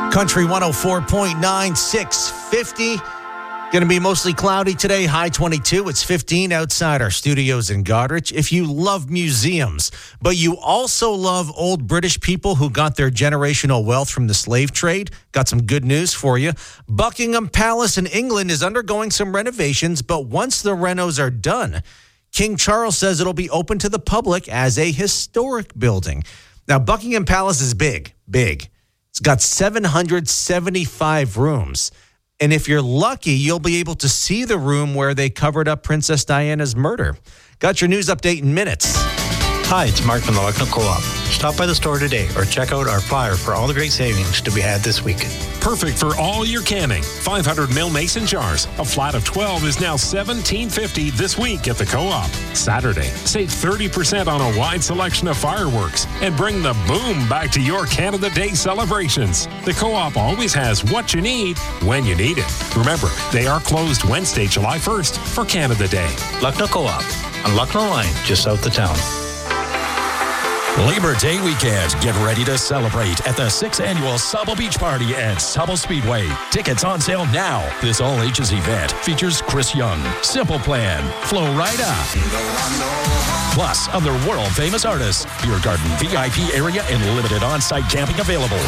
Country 104.9, 650. Going to be mostly cloudy today, high 22. It's 15 outside our studios in Goderich. If you love museums, but you also love old British people who got their generational wealth from the slave trade, got some good news for you. Buckingham Palace in England is undergoing some renovations, but once the renos are done, King Charles says it'll be open to the public as a historic building. Now, Buckingham Palace is big. It's got 775 rooms. And if you're lucky, you'll be able to see the room where they covered up Princess Diana's murder. Got your news update in minutes. Hi, it's Mark from the Lucknow Co-op. Stop by the store today or check out our flyer for all the great savings to be had this week. Perfect for all your canning. 500 mil mason jars. A flat of 12 is now $17.50 this week at the Co-op. Saturday, save 30% on a wide selection of fireworks and bring the boom back to your Canada Day celebrations. The Co-op always has what you need when you need it. Remember, they are closed Wednesday, July 1st for Canada Day. Lucknow Co-op on Lucknow Line, just south of town. Labor Day weekend. Get ready to celebrate at the 6th Annual Sauble Beach Party at Sauble Speedway. Tickets on sale now. This all-ages event features Chris Young, Simple Plan, Flo Rida, plus other world-famous artists. Beer garden, VIP area, and limited on-site camping available.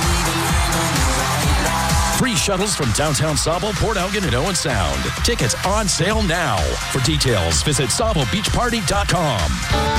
Free shuttles from downtown Sauble, Port Elgin, and Owen Sound. Tickets on sale now. For details, visit SaubleBeachParty.com.